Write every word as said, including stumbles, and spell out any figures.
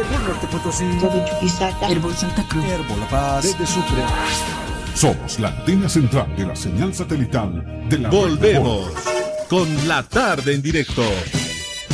Herbol Norte Potosí, Herbol Santa Cruz, Herbol La Paz, desde Sucre. Somos la antena central de la señal satelital de la Volvemos con La Tarde en Directo.